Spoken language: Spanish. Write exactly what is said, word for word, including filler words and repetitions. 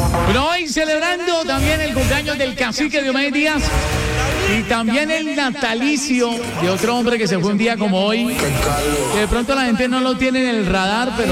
Bueno, hoy celebrando también el cumpleaños del cacique Diomedes Díaz y también el natalicio de otro hombre que se fue un día como hoy, que de pronto la gente no lo tiene en el radar, pero